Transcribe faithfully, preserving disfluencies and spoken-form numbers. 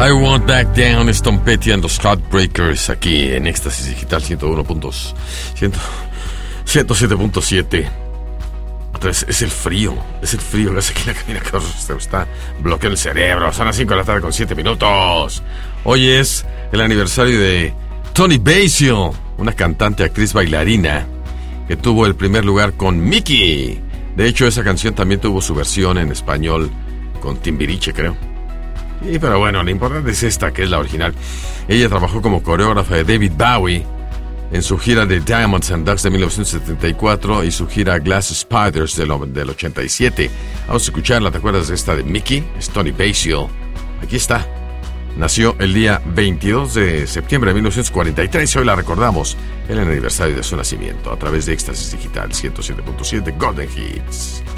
I Won't Back Down, es Tom Petty and the Heartbreakers, aquí en Éxtasis Digital ciento uno punto ciento siete punto siete. Entonces, es el frío, es el frío que hace que la cabina se está bloqueando el cerebro. Son las cinco de la tarde con siete minutos. Hoy es el aniversario de Toni Basil, una cantante, actriz, bailarina que tuvo el primer lugar con Mickey. De hecho, esa canción también tuvo su versión en español con Timbiriche, creo. Y pero bueno, lo importante es esta, que es la original. Ella trabajó como coreógrafa de David Bowie en su gira de Diamonds and Ducks de mil novecientos setenta y cuatro y su gira Glass Spiders del, del ochenta y siete. Vamos a escucharla. ¿Te acuerdas de esta de Mickey? Es Toni Basil. Aquí está. Nació el día veintidós de septiembre de mil novecientos cuarenta y tres y hoy la recordamos en el aniversario de su nacimiento a través de Éxtasis Digital ciento siete punto siete Golden Hits.